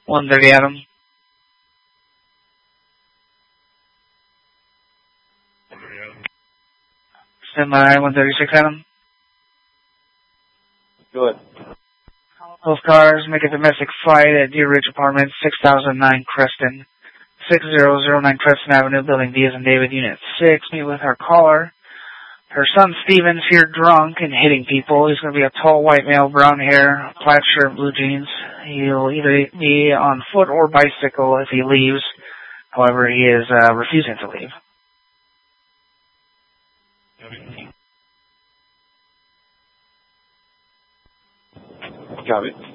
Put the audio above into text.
130 Adam. Stand by 136 Adam. Good. Both cars make a domestic flight at Deer Ridge Apartments, 6009 Creston. 6009 Creston Avenue, Building D as in David, Unit 6. Meet with our caller. Her son Steven's here drunk and hitting people. He's going to be a tall white male, brown hair, plaid shirt, blue jeans. He'll either be on foot or bicycle if he leaves. However, he is refusing to leave. Copy.